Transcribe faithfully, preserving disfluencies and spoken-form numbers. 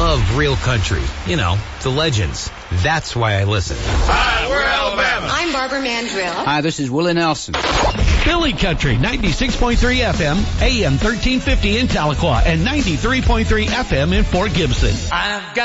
love real country. You know, the legends. That's why I listen. Hi, we're Alabama. I'm Barbara Mandrill. Hi, this is Willie Nelson. Philly Country, ninety-six point three F M, A M thirteen fifty in Tahlequah, and ninety-three point three F M in Fort Gibson. I've got